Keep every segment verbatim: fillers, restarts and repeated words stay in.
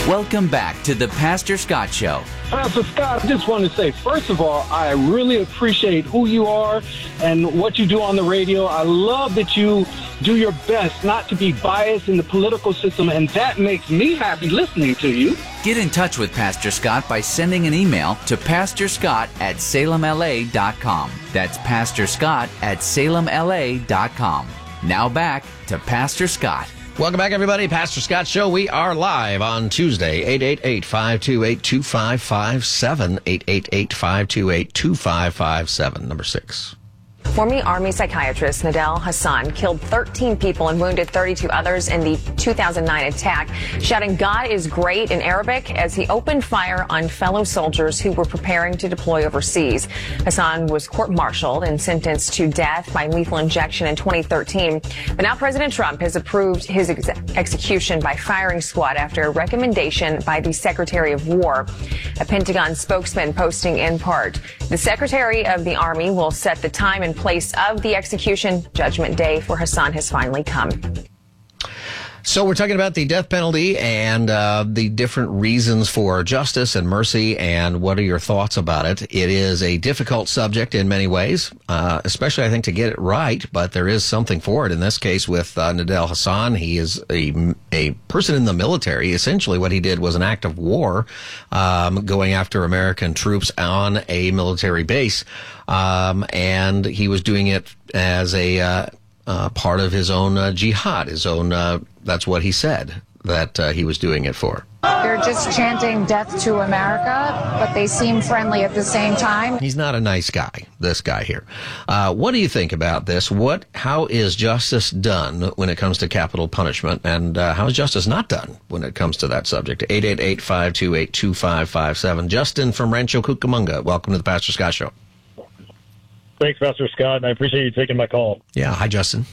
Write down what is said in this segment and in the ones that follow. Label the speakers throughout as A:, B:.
A: Welcome back to the Pastor Scott Show.
B: Pastor Scott, I just want to say, first of all, I really appreciate who you are and what you do on the radio. I love that you do your best not to be biased in the political system, and that makes me happy listening to you.
A: Get in touch with Pastor Scott by sending an email to pastor scott at salem l a dot com. That's pastor scott at salem l a dot com. Now back to Pastor Scott.
C: Welcome back, everybody. Pastor Scott Show. We are live on Tuesday. eight eight eight, five two eight, two five five seven. eight eight eight, five two eight, two five five seven. Number six.
D: Former Army psychiatrist Nadel Hassan killed thirteen people and wounded thirty-two others in the two thousand nine attack, shouting "God is great" in Arabic as he opened fire on fellow soldiers who were preparing to deploy overseas. Hassan was court-martialed and sentenced to death by lethal injection in twenty thirteen. But now President Trump has approved his ex- execution by firing squad after a recommendation by the Secretary of War. A Pentagon spokesman posting in part, "The Secretary of the Army will set the time and place of the execution. Judgment day for Hassan has finally come."
C: So we're talking about the death penalty and uh, the different reasons for justice and mercy, and what are your thoughts about it? It is a difficult subject in many ways, uh, especially I think to get it right, but there is something for it. In this case with uh, Nadel Hassan, he is a, a person in the military. Essentially what he did was an act of war, um, going after American troops on a military base, um, and he was doing it as a uh, uh, part of his own uh, jihad, his own uh, that's what he said that uh, he was doing it for.
E: They're just chanting death to America, but they seem friendly at the same time.
C: He's not a nice guy, this guy here. Uh, what do you think about this? What, how is justice done when it comes to capital punishment? And uh, how is justice not done when it comes to that subject? eight eight eight, five two eight, two five five seven. Justin from Rancho Cucamonga, welcome to the Pastor Scott Show.
F: Thanks, Pastor Scott, and I appreciate you taking my call.
C: Yeah, hi, Justin.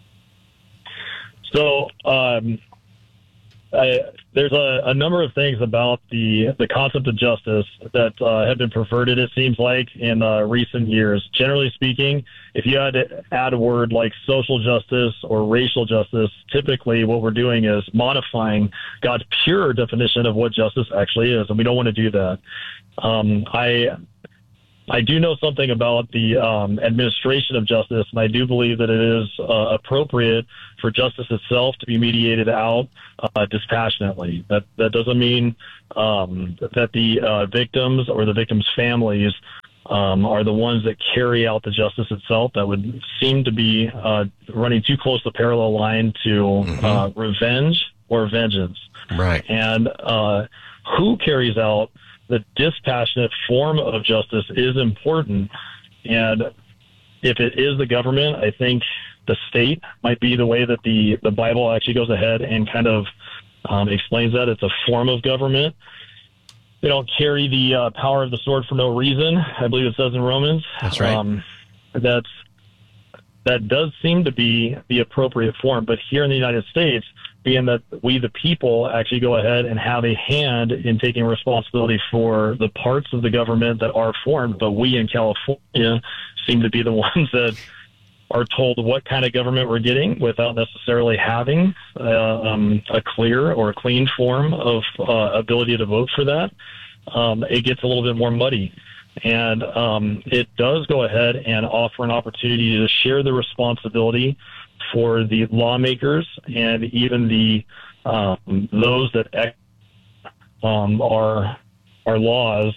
F: So um, I, there's a, a number of things about the the concept of justice that uh, have been perverted, it seems like, in uh, recent years. Generally speaking, if you had to add a word like social justice or racial justice, typically what we're doing is modifying God's pure definition of what justice actually is, and we don't want to do that. Um, I I do know something about the um, administration of justice, and I do believe that it is uh, appropriate for justice itself to be mediated out uh, dispassionately. That that doesn't mean um, that the uh, victims or the victims' families um, are the ones that carry out the justice itself. That would seem to be uh, running too close to the parallel line to mm-hmm. uh, revenge or vengeance.
C: Right.
F: And uh, who carries out the dispassionate form of justice is important. And if it is the government, I think the state might be the way that the, the Bible actually goes ahead and kind of um, explains that. It's a form of government. They don't carry the uh, power of the sword for no reason, I believe it says in Romans.
C: That's right.
F: Um, that's, that does seem to be the appropriate form. But here in the United States, being that we, the people, actually go ahead and have a hand in taking responsibility for the parts of the government that are formed, but we in California seem to be the ones that are told what kind of government we're getting without necessarily having uh, um, a clear or a clean form of uh, ability to vote for that. Um, it gets a little bit more muddy. And um, it does go ahead and offer an opportunity to share the responsibility for the lawmakers and even the um, those that um, are are laws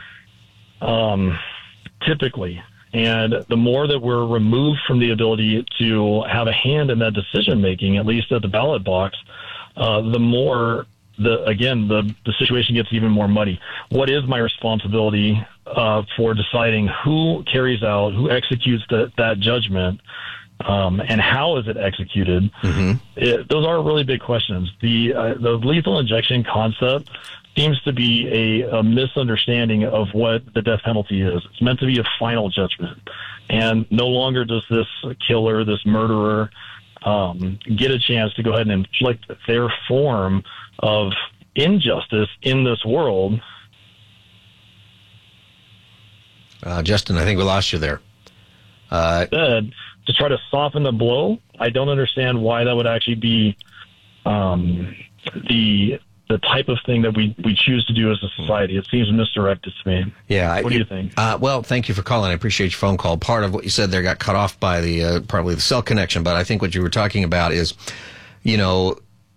F: um, typically. And the more that we're removed from the ability to have a hand in that decision making, at least at the ballot box, uh, the more the again the the situation gets even more muddy. What is my responsibility uh, for deciding who carries out, who executes the, that judgment? Um, and how is it executed? Mm-hmm. It, those are really big questions. The uh, the lethal injection concept seems to be a, a misunderstanding of what the death penalty is. It's meant to be a final judgment. And no longer does this killer, this murderer, um, get a chance to go ahead and inflict their form of injustice in this world.
C: Uh, Justin, I think we lost you there. Uh,
F: Instead, to try to soften the blow, I don't understand why that would actually be um, the the type of thing that we, we choose to do as a society. It seems misdirected to me.
C: Yeah.
F: What do you think?
C: Uh, well, thank you for calling. I appreciate your phone call. Part of what you said there got cut off by the uh, probably the cell connection, but I think what you were talking about is, you know,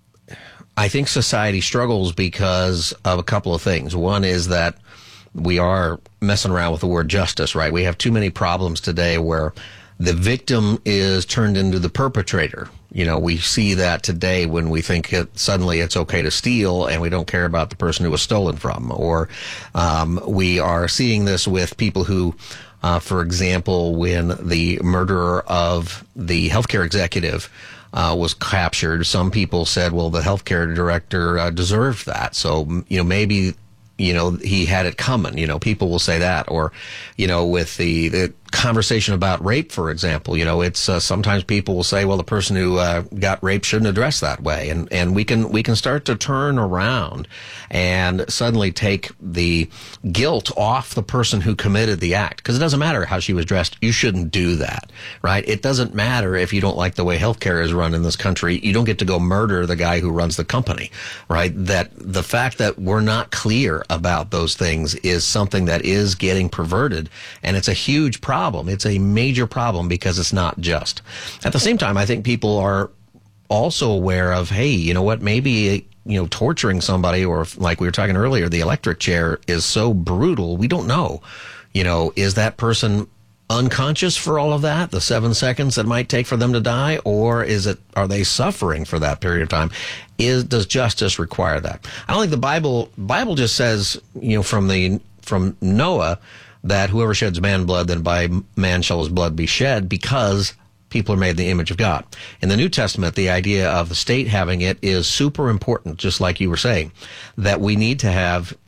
C: I think society struggles because of a couple of things. One is that we are messing around with the word justice, right? We have too many problems today where the victim is turned into the perpetrator. You know, we see that today when we think it, suddenly it's okay to steal and we don't care about the person who was stolen from. Or um, we are seeing this with people who, uh, for example, when the murderer of the healthcare executive uh, was captured, some people said, well, the healthcare director uh, deserved that. So, you know, maybe, you know, he had it coming. You know, people will say that. Or, you know, with the, the conversation about rape, for example, you know, it's uh, sometimes people will say, well, the person who uh, got raped shouldn't address that way. And, and we can, we can start to turn around and suddenly take the guilt off the person who committed the act. Because it doesn't matter how she was dressed. You shouldn't do that, right? It doesn't matter if you don't like the way healthcare is run in this country. You don't get to go murder the guy who runs the company, right? That the fact that we're not clear about those things is something that is getting perverted. And it's a huge problem. It's a major problem because it's not just. At the same time, I think people are also aware of, hey, you know what, maybe, you know, torturing somebody, or like we were talking earlier, the electric chair is so brutal, we don't know. You know, is that person unconscious for all of that, the seven seconds that might take for them to die, or is it, are they suffering for that period of time? Is, does justice require that? I don't think the Bible, Bible just says, you know, from the, from Noah, that whoever sheds man blood, then by man shall his blood be shed, because people are made in the image of God. In the New Testament, the idea of the state having it is super important, just like you were saying, that we need to have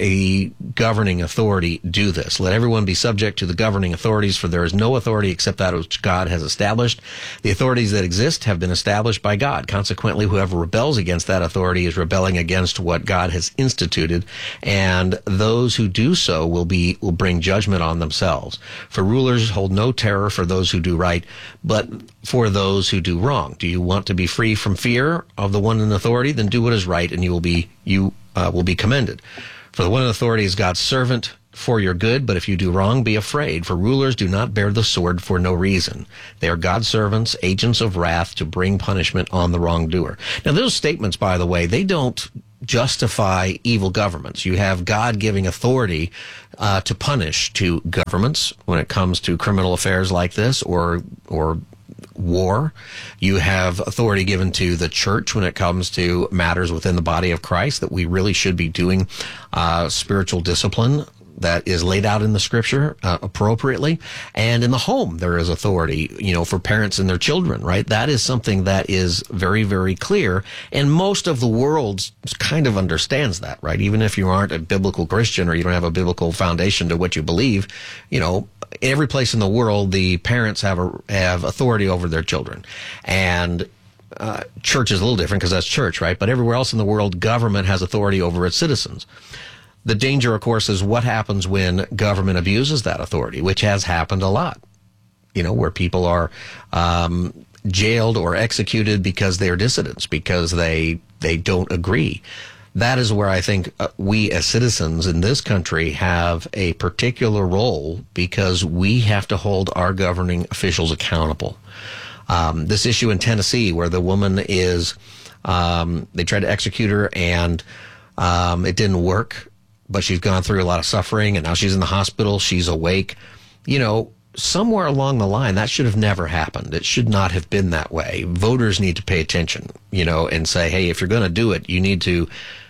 C: a governing authority do this. Let everyone be subject to the governing authorities, for there is no authority except that which God has established. The authorities that exist have been established by God. Consequently, whoever rebels against that authority is rebelling against what God has instituted, and those who do so will be will bring judgment on themselves. For rulers hold no terror for those who do right, but for those who do wrong. Do you want to be free from fear of the one in authority? Then do what is right, and you will be you uh, will be commended. For the one in authority is God's servant for your good, but if you do wrong, be afraid. For rulers do not bear the sword for no reason. They are God's servants, agents of wrath, to bring punishment on the wrongdoer. Now, those statements, by the way, they don't justify evil governments. You have God giving authority uh, to punish to governments when it comes to criminal affairs like this, or or war. You have authority given to the church when it comes to matters within the body of Christ, that we really should be doing uh, spiritual discipline that is laid out in the scripture uh, appropriately. And in the home, there is authority, you know, for parents and their children, right? That is something that is very, very clear. And most of the world kind of understands that, right? Even if you aren't a biblical Christian or you don't have a biblical foundation to what you believe, you know, every place in the world, the parents have a, have authority over their children. And uh, church is a little different because that's church, right? But everywhere else in the world, government has authority over its citizens. The danger, of course, is what happens when government abuses that authority, which has happened a lot, you know, where people are um, jailed or executed because they're dissidents, because they they don't agree. That is where I think uh, we as citizens in this country have a particular role, because we have to hold our governing officials accountable. Um, this issue in Tennessee, where the woman is, um, they tried to execute her and um, it didn't work, but she's gone through a lot of suffering and now she's in the hospital. She's awake. You know, somewhere along the line, that should have never happened. It should not have been that way. Voters need to pay attention, you know, and say, hey, if you're going to do it, you need to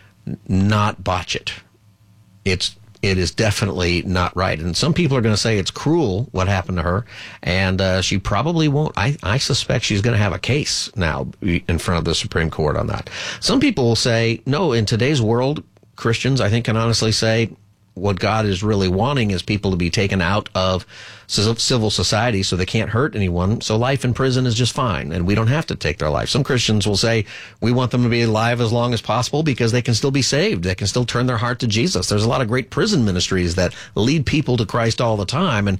C: not botch it. It's, it is definitely not right. And some people are going to say it's cruel what happened to her, and uh, she probably won't. I, I suspect she's going to have a case now in front of the Supreme Court on that. Some people will say, no, in today's world, Christians, I think, can honestly say what God is really wanting is people to be taken out of civil society so they can't hurt anyone. So life in prison is just fine, and we don't have to take their life. Some Christians will say we want them to be alive as long as possible because they can still be saved. They can still turn their heart to Jesus. There's a lot of great prison ministries that lead people to Christ all the time. And,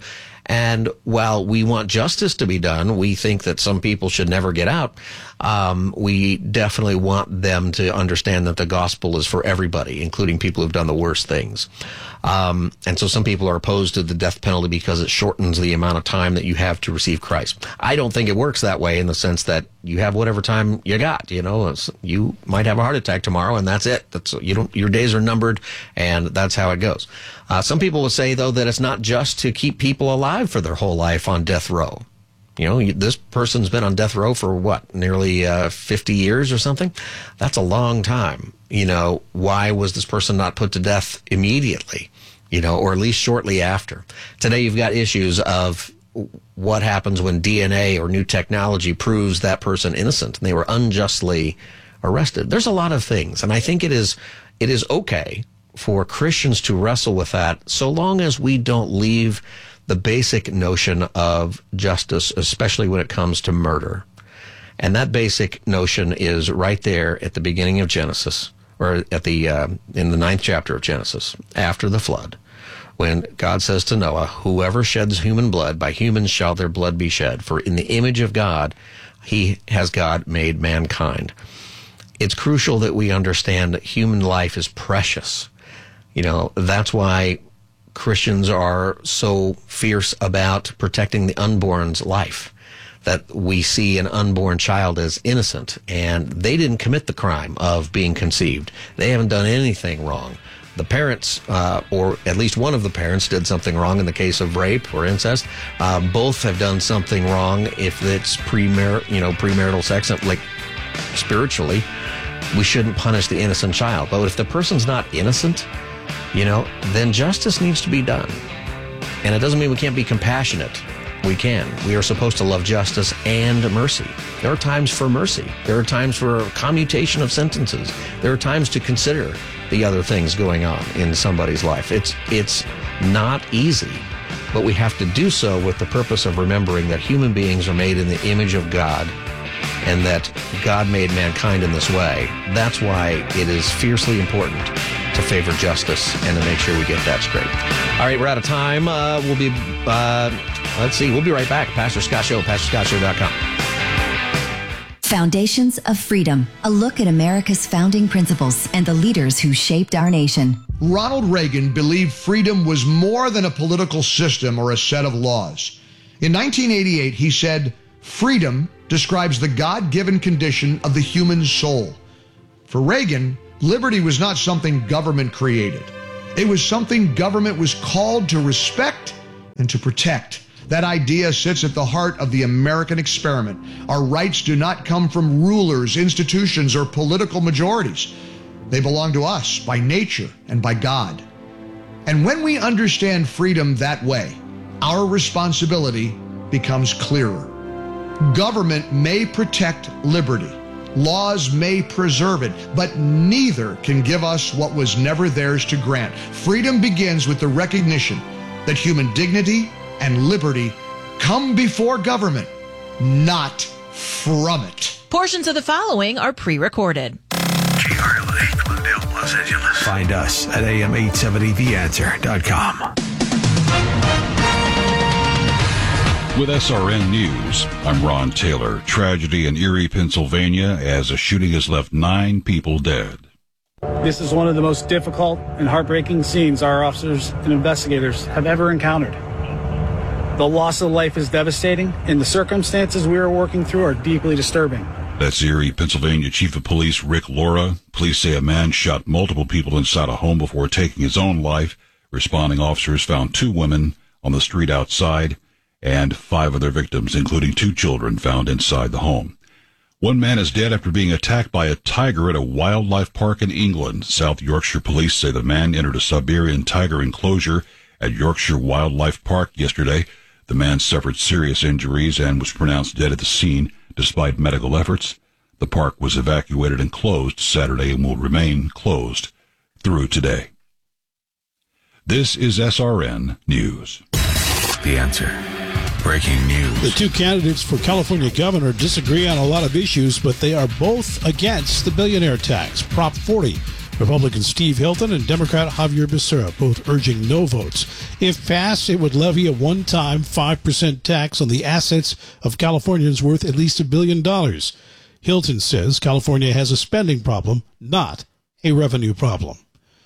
C: And while we want justice to be done, we think that some people should never get out. Um, we definitely want them to understand that the gospel is for everybody, including people who've done the worst things. Um, and so some people are opposed to the death penalty because it shortens the amount of time that you have to receive Christ. I don't think it works that way, in the sense that you have whatever time you got. You know, you might have a heart attack tomorrow, and that's it. That's you don't. Your days are numbered, and that's how it goes. Uh, some people will say, though, that it's not just to keep people alive for their whole life on death row. You know, this person's been on death row for what, nearly uh, fifty years or something? That's a long time. You know, why was this person not put to death immediately? You know, or at least shortly after. Today, you've got issues of what happens when D N A or new technology proves that person innocent and they were unjustly arrested. There's a lot of things, and I think it is it is okay for Christians to wrestle with that, so long as we don't leave the basic notion of justice, especially when it comes to murder. And that basic notion is right there at the beginning of Genesis, or at the uh, in the ninth chapter of Genesis, after the flood, when God says to Noah, "Whoever sheds human blood, by humans shall their blood be shed. For in the image of God, he has God made mankind." It's crucial that we understand that human life is precious. You know, that's why Christians are so fierce about protecting the unborn's life, that we see an unborn child as innocent, and they didn't commit the crime of being conceived. They haven't done anything wrong. The parents, uh, or at least one of the parents, did something wrong in the case of rape or incest. Uh, both have done something wrong if it's premar- you know, premarital sex, like spiritually. We shouldn't punish the innocent child. But if the person's not innocent, you know, then justice needs to be done. And it doesn't mean we can't be compassionate. We can. We are supposed to love justice and mercy. There are times for mercy. There are times for commutation of sentences. There are times to consider the other things going on in somebody's life. It's it's not easy, but we have to do so with the purpose of remembering that human beings are made in the image of God, and that God made mankind in this way. That's why it is fiercely important to favor justice and to make sure we get that straight. All right, we're out of time. Uh, we'll be, uh, let's see, we'll be right back. Pastor Scott Show, pastor scott show dot com.
G: Foundations of Freedom, a look at America's founding principles and the leaders who shaped our nation.
H: Ronald Reagan believed freedom was more than a political system or a set of laws. In nineteen eighty-eight, he said, "Freedom describes the God-given condition of the human soul." For Reagan, liberty was not something government created. It was something government was called to respect and to protect. That idea sits at the heart of the American experiment. Our rights do not come from rulers, institutions, or political majorities. They belong to us by nature and by God. And when we understand freedom that way, our responsibility becomes clearer. Government may protect liberty. Laws may preserve it, but neither can give us what was never theirs to grant. Freedom begins with the recognition that human dignity and liberty come before government, not from it.
I: Portions of the following are pre-recorded.
J: G R L A, Glendale, Los Angeles. Find us at A M eight seventy the answer dot com.
K: With S R N News, I'm Ron Taylor. Tragedy in Erie, Pennsylvania, as a shooting has left nine people dead.
L: This is one of the most difficult and heartbreaking scenes our officers and investigators have ever encountered. The loss of life is devastating, and the circumstances we are working through are deeply disturbing.
K: That's Erie, Pennsylvania Chief of Police Rick Laura. Police say a man shot multiple people inside a home before taking his own life. Responding officers found two women on the street outside and five other victims, including two children, found inside the home. One man is dead after being attacked by a tiger at a wildlife park in England. South Yorkshire police say the man entered a Siberian tiger enclosure at Yorkshire Wildlife Park yesterday. The man suffered serious injuries and was pronounced dead at the scene despite medical efforts. The park was evacuated and closed Saturday and will remain closed through today. This is S R N News.
J: The Answer. Breaking news.
M: The two candidates for California governor disagree on a lot of issues, but they are both against the billionaire tax, Prop forty. Republican Steve Hilton and Democrat Javier Becerra both urging no votes. If passed, it would levy a one-time five percent tax on the assets of Californians worth at least a billion dollars. Hilton says California has a spending problem, not a revenue problem.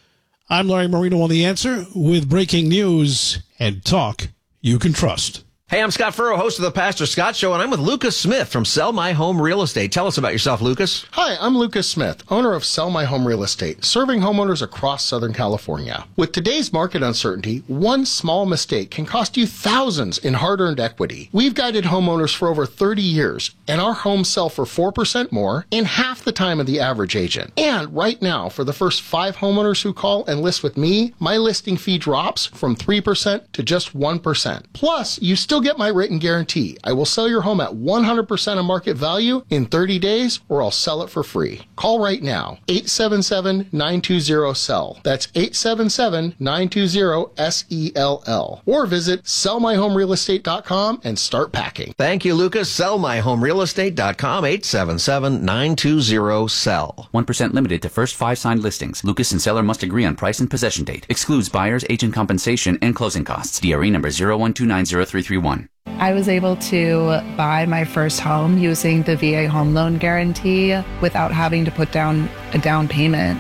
M: I'm Larry Marino on The Answer with breaking news and talk you can trust.
C: Hey, I'm Scott Furrow, host of the Pastor Scott Show, and I'm with Lucas Smith from Sell My Home Real Estate. Tell us about yourself, Lucas.
N: Hi, I'm Lucas Smith, owner of Sell My Home Real Estate, serving homeowners across Southern California. With today's market uncertainty, one small mistake can cost you thousands in hard-earned equity. We've guided homeowners for over thirty years, and our homes sell for four percent more in half the time of the average agent. And right now, for the first five homeowners who call and list with me, my listing fee drops from three percent to just one percent. Plus, you still get my written guarantee. I will sell your home at one hundred percent of market value in thirty days, or I'll sell it for free. Call right now, eight seven seven, nine two zero, S E L L. That's eight seven seven, nine two zero, S E L L. Or visit sell my home real estate dot com and start packing.
C: Thank you, Lucas. sell my home real estate dot com, eight seven seven, nine two zero, S E L L.
O: one percent limited to first five signed listings. Lucas and seller must agree on price and possession date. Excludes buyer's agent compensation and closing costs. D R E number zero one two nine zero three three one.
P: I was able to buy my first home using the V A home loan guarantee without having to put down a down payment.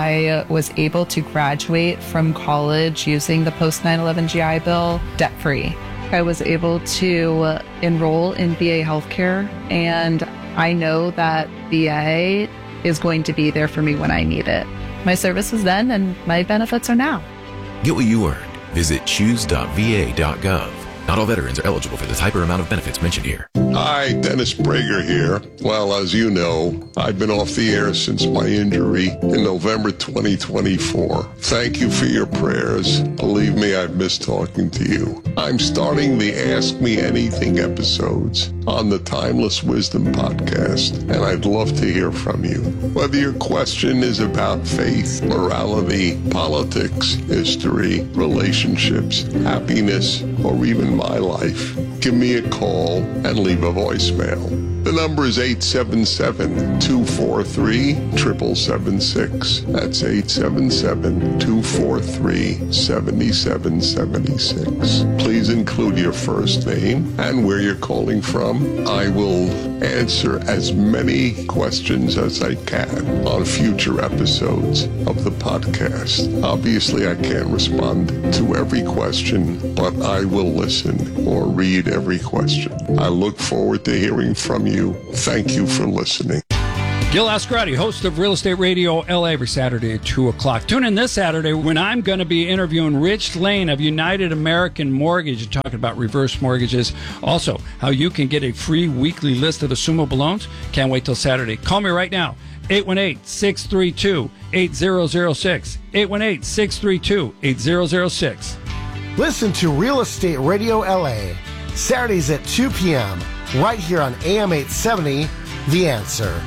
P: I was able to graduate from college using the post nine eleven G I Bill debt-free. I was able to enroll in V A healthcare, and I know that V A is going to be there for me when I need it. My service was then, and my benefits are now.
Q: Get what you earned. Visit choose dot v a dot gov. Not all veterans are eligible for the type or amount of benefits mentioned here.
R: Hi, Dennis Prager here. Well, as you know, I've been off the air since my injury in November twenty twenty-four. Thank you for your prayers. Believe me, I've missed talking to you. I'm starting the Ask Me Anything episodes on the Timeless Wisdom podcast, and I'd love to hear from you. Whether your question is about faith, morality, politics, history, relationships, happiness, or even my life, give me a call and leave a voicemail. The number is eight seven seven, two four three, seven seven seven six. That's eight seven seven, two four three, seven seven seven six. Please include your first name and where you're calling from. I will answer as many questions as I can on future episodes of the podcast. Obviously, I can't respond to every question, but I will listen or read every question. I look forward to hearing from you. Thank you for listening.
S: Gil Ascarati, host of Real Estate Radio L A, every Saturday at two o'clock. Tune in this Saturday when I'm going to be interviewing Rich Lane of United American Mortgage, talking about reverse mortgages. Also, how you can get a free weekly list of assumable loans. Can't wait till Saturday. Call me right now, eight one eight, six three two, eight zero zero six, eight one eight, six three two, eight zero zero six.
T: Listen to Real Estate Radio L A, Saturdays at two p.m., right here on A M eight seventy, The Answer.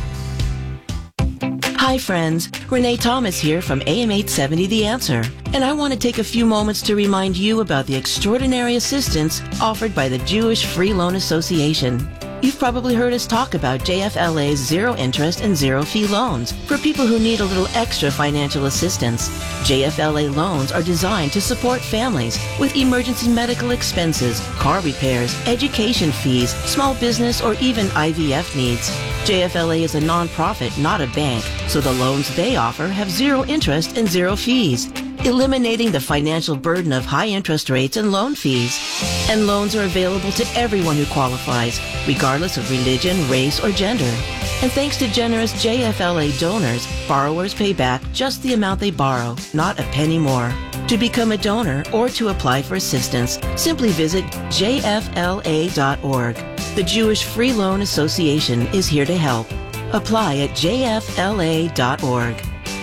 U: Hi friends, Renee Thomas here from A M eight seventy The Answer, and I want to take a few moments to remind you about the extraordinary assistance offered by the Jewish Free Loan Association. You've probably heard us talk about J F L A's zero interest and zero fee loans for people who need a little extra financial assistance. J F L A loans are designed to support families with emergency medical expenses, car repairs, education fees, small business, or even I V F needs. J F L A is a nonprofit, not a bank, so the loans they offer have zero interest and zero fees, eliminating the financial burden of high interest rates and loan fees. And loans are available to everyone who qualifies, regardless of religion, race, or gender. And thanks to generous J F L A donors, borrowers pay back just the amount they borrow, not a penny more. To become a donor or to apply for assistance, simply visit j f l a dot org. The Jewish Free Loan Association is here to help. Apply at j f l a dot org.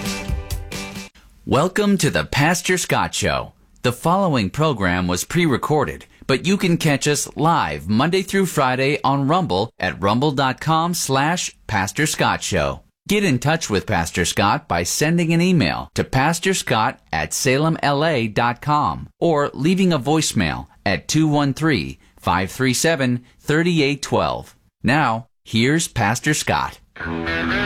A: Welcome to the Pastor Scott Show. The following program was pre-recorded, but you can catch us live Monday through Friday on Rumble at rumble.com slash Pastor Scott Show. Get in touch with Pastor Scott by sending an email to pastorscott at salem l a dot com or leaving a voicemail at two one three, five three seven, three eight one two. Now, here's Pastor Scott.